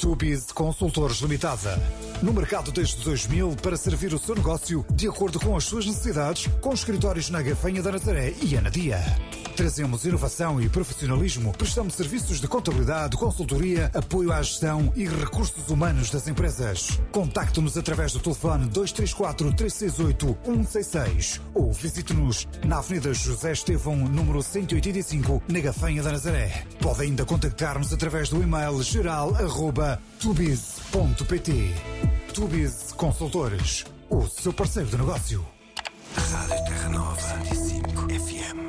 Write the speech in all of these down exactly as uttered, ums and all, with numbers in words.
Tubiz Consultores Limitada. No mercado desde dois mil para servir o seu negócio de acordo com as suas necessidades, com escritórios na Gafanha da Nazaré e Anadia. Trazemos inovação e profissionalismo, prestamos serviços de contabilidade, consultoria, apoio à gestão e recursos humanos das empresas. Contacte-nos através do telefone dois três quatro, três seis oito, um seis seis ou visite-nos na Avenida José Estevão, número cento e oitenta e cinco, na Gafanha da Nazaré. Pode ainda contactar-nos através do e-mail geral arroba tubiz ponto pt. Tubiz Consultores, o seu parceiro de negócio. Rádio Terra Nova cento e cinco F M.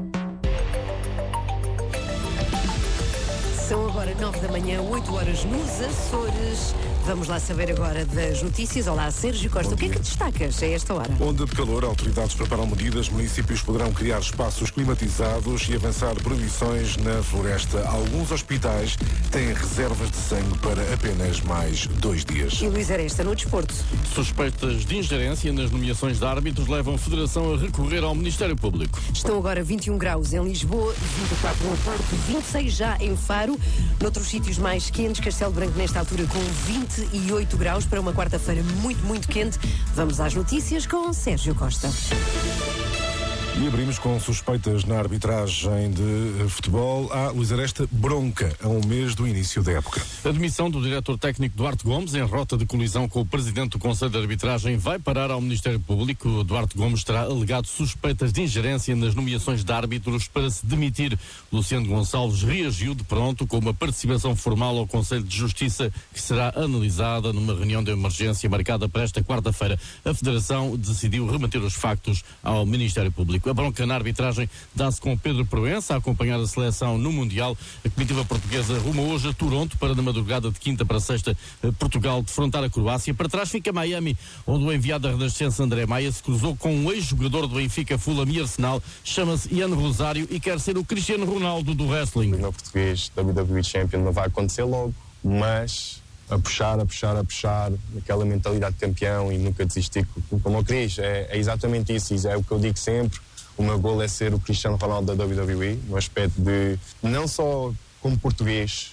São agora nove da manhã, oito horas nos Açores. Vamos lá saber agora das notícias. Olá, Sérgio Costa. O que é que destacas a esta hora? Onda de calor, autoridades preparam medidas, municípios poderão criar espaços climatizados e avançar proibições na floresta. Alguns hospitais têm reservas de sangue para apenas mais dois dias. E Luís Aresta, no desporto. Suspeitas de ingerência nas nomeações de árbitros levam a Federação a recorrer ao Ministério Público. Estão agora vinte e um graus em Lisboa, vinte e quatro no Porto, vinte e seis já em Faro. Noutros sítios mais quentes, Castelo Branco nesta altura com vinte e oito graus para uma quarta-feira muito, muito quente. Vamos às notícias com Sérgio Costa. E abrimos com suspeitas na arbitragem de futebol. Há, Luís Aresta, bronca a um mês do início da época. A demissão do diretor técnico Duarte Gomes, em rota de colisão com o presidente do Conselho de Arbitragem, vai parar ao Ministério Público. Duarte Gomes terá alegado suspeitas de ingerência nas nomeações de árbitros para se demitir. Luciano Gonçalves reagiu de pronto com uma participação formal ao Conselho de Justiça, que será analisada numa reunião de emergência marcada para esta quarta-feira. A Federação decidiu remeter os factos ao Ministério Público. A bronca na arbitragem dá-se com Pedro Proença a acompanhar a seleção no Mundial. A comitiva portuguesa ruma hoje a Toronto para, na madrugada de quinta para sexta, Portugal defrontar a Croácia. Para trás fica Miami, onde o enviado da Renascença André Maia se cruzou com um ex-jogador do Benfica, Fulham e Arsenal, chama-se Ian Rosário e quer ser o Cristiano Ronaldo do wrestling. O meu português W W E Champion não vai acontecer logo, mas a puxar, a puxar, a puxar, aquela mentalidade de campeão e nunca desistir como o Cris. É, é exatamente isso, isso é o que eu digo sempre. O meu golo é ser o Cristiano Ronaldo da W W E, no aspecto de, não só como português,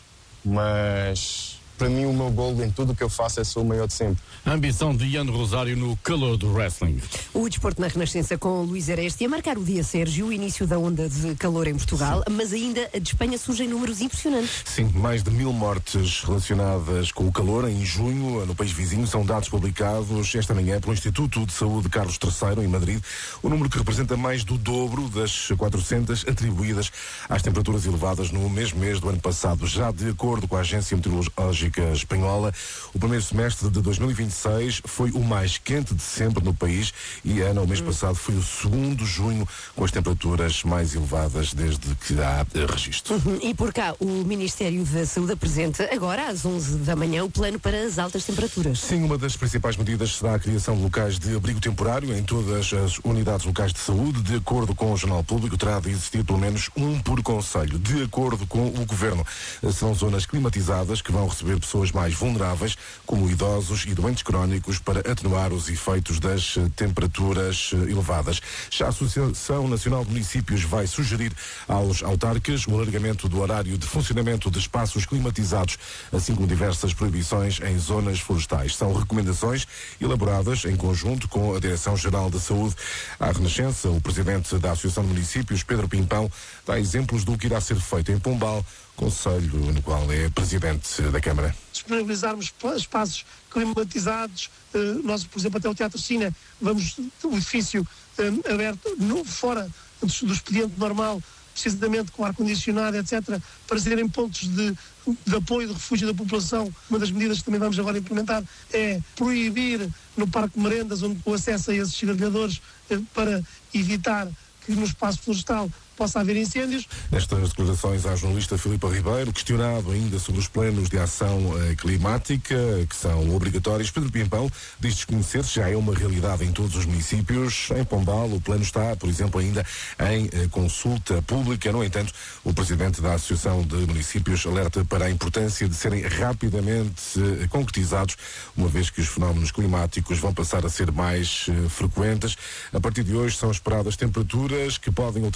mas para mim o meu golo em tudo o que eu faço é ser o maior de sempre. A ambição de Ian Rosário no calor do wrestling. O desporto na Renascença com o Luís Areste. E a marcar o dia, Sérgio, o início da onda de calor em Portugal, sim, mas ainda de Espanha surgem números impressionantes. Sim, mais de mil mortes relacionadas com o calor em junho no país vizinho. São dados publicados esta manhã pelo Instituto de Saúde Carlos terceiro em Madrid. O número que representa mais do dobro das quatrocentas atribuídas às temperaturas elevadas no mesmo mês do ano passado. Já de acordo com a Agência Meteorológica Espanhola, o primeiro semestre de dois mil e vinte e seis foi o mais quente de sempre no país e, Ana, o mês hum. passado foi o segundo junho com as temperaturas mais elevadas desde que há registro. Uhum. E por cá, o Ministério da Saúde apresenta agora às onze da manhã o plano para as altas temperaturas. Sim, uma das principais medidas será a criação de locais de abrigo temporário em todas as unidades locais de saúde. De acordo com o Jornal Público, terá de existir pelo menos um por concelho. De acordo com o Governo, são zonas climatizadas que vão receber pessoas mais vulneráveis, como idosos e doentes crónicos, para atenuar os efeitos das temperaturas elevadas. Já a Associação Nacional de Municípios vai sugerir aos autarcas o alargamento do horário de funcionamento de espaços climatizados, assim como diversas proibições em zonas florestais. São recomendações elaboradas em conjunto com a Direção-Geral da Saúde. À Renascença, o presidente da Associação de Municípios, Pedro Pimpão, dá exemplos do que irá ser feito em Pombal, concelho no qual é presidente da Câmara. Disponibilizarmos espaços climatizados, nós, por exemplo, até o Teatro Cine, vamos o edifício aberto, no, fora do expediente normal, precisamente com ar-condicionado, etcétera, para serem pontos de, de apoio, de refúgio da população. Uma das medidas que também vamos agora implementar é proibir no Parque de Merendas, onde o acesso a esses grelhadores, para evitar que no espaço florestal possa haver incêndios. Nestas declarações à jornalista Filipa Ribeiro, questionado ainda sobre os planos de ação eh, climática que são obrigatórios, Pedro Pimpão diz desconhecer se já é uma realidade em todos os municípios. Em Pombal, o plano está, por exemplo, ainda em eh, consulta pública. No entanto, o presidente da Associação de Municípios alerta para a importância de serem rapidamente eh, concretizados, uma vez que os fenómenos climáticos vão passar a ser mais eh, frequentes. A partir de hoje são esperadas temperaturas que podem ultrapassar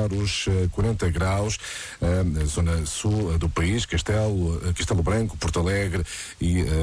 ultrapassar os quarenta graus na zona sul do país, Castelo, Castelo Branco, Porto Alegre e uh,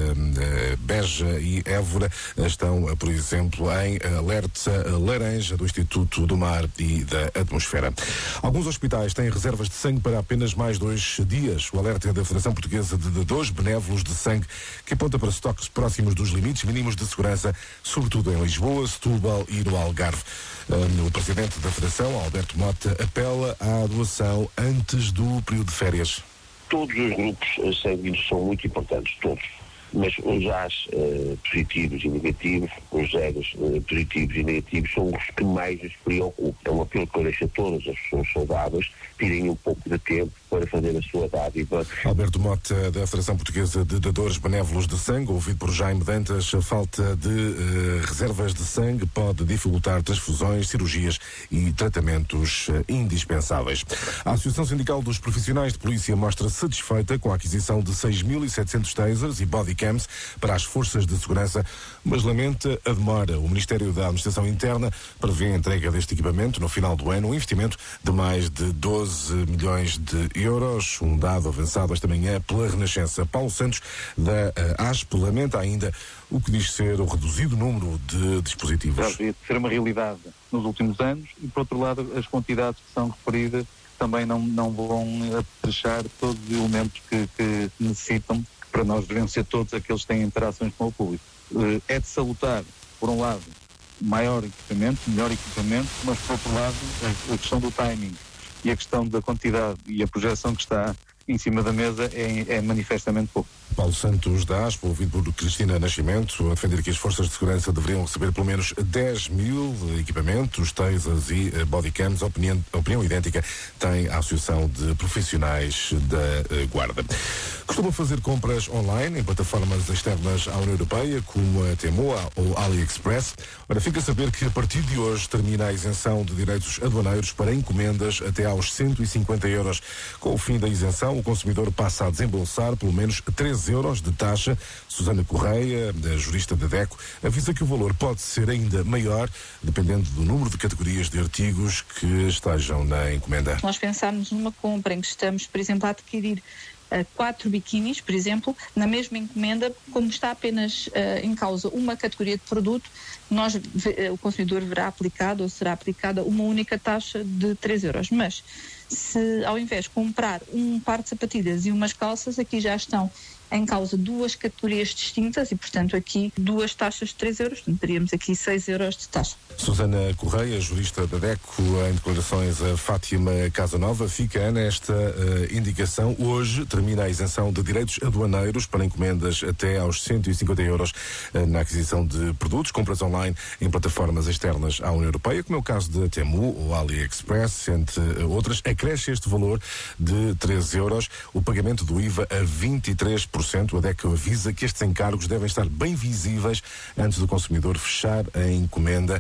uh, Beja e Évora estão, por exemplo, em alerta laranja do Instituto do Mar e da Atmosfera. Alguns hospitais têm reservas de sangue para apenas mais dois dias. O alerta é da Federação Portuguesa de Dadores Benévolos de Sangue, que aponta para estoques próximos dos limites mínimos de segurança, sobretudo em Lisboa, Setúbal e no Algarve. Um, o presidente da Federação, Alberto Mota, apela à doação antes do período de férias. Todos os grupos sanguíneos são muito importantes, todos. Mas os A's uh, positivos e negativos, os zeros uh, positivos e negativos são os que mais nos preocupam. É um apelo que eu deixo a todas as pessoas saudáveis tirem um pouco de tempo para fazer a sua dádiva. Alberto Mota, da Federação Portuguesa de Dadores Benévolos de Sangue, ouvido por Jaime Dantas, a falta de uh, reservas de sangue pode dificultar transfusões, cirurgias e tratamentos uh, indispensáveis. A Associação Sindical dos Profissionais de Polícia mostra satisfeita com a aquisição de seis mil e setecentos tasers e bodycams para as forças de segurança, mas lamenta a demora. O Ministério da Administração Interna prevê a entrega deste equipamento no final do ano, um investimento de mais de doze milhões de euros, um dado avançado esta manhã pela Renascença. Paulo Santos, da ASP, lamenta ainda o que diz ser o reduzido número de dispositivos. Já devia ser uma realidade nos últimos anos e, por outro lado, as quantidades que são referidas também não, não vão atrechar todos os elementos que, que necessitam, que para nós devem ser todos aqueles que têm interações com o público. É de salutar, por um lado, maior equipamento, melhor equipamento, mas, por outro lado, a questão do timing e a questão da quantidade e a projeção que está em cima da mesa é, é manifestamente pouco. Paulo Santos, da ASP, ouvido por Cristina Nascimento, a defender que as forças de segurança deveriam receber pelo menos dez mil equipamentos, tasers e bodycams. A opinião, a opinião idêntica tem a Associação de Profissionais da Guarda. Costuma fazer compras online em plataformas externas à União Europeia, como a Temu ou AliExpress. Ora, fica a saber que a partir de hoje termina a isenção de direitos aduaneiros para encomendas até aos cento e cinquenta euros. Com o fim da isenção, o consumidor passa a desembolsar pelo menos treze euros de taxa. Susana Correia, da jurista da DECO, avisa que o valor pode ser ainda maior, dependendo do número de categorias de artigos que estejam na encomenda. Nós pensarmos numa compra em que estamos, por exemplo, a adquirir uh, quatro biquínis, por exemplo, na mesma encomenda, como está apenas uh, em causa uma categoria de produto, nós, uh, o consumidor verá aplicado ou será aplicada uma única taxa de três euros. Mas se ao invés de comprar um par de sapatilhas e umas calças, aqui já estão em causa duas categorias distintas e, portanto, aqui duas taxas de três euros, portanto, teríamos aqui seis euros de taxa. Susana Correia, jurista da DECO, em declarações a Fátima Casanova, fica nesta uh, indicação. Hoje termina a isenção de direitos aduaneiros para encomendas até aos cento e cinquenta euros uh, na aquisição de produtos, compras online em plataformas externas à União Europeia, como é o caso da Temu ou AliExpress, entre outras. Acresce este valor de treze euros o pagamento do I V A a vinte e três por cento. A DECO avisa que estes encargos devem estar bem visíveis antes do consumidor fechar a encomenda.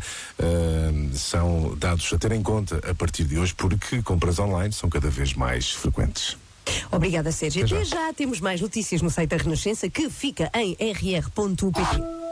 Uh, são dados a ter em conta a partir de hoje, porque compras online são cada vez mais frequentes. Obrigada, Sérgio. Até já. já temos mais notícias no site da Renascença, que fica em r r ponto p t.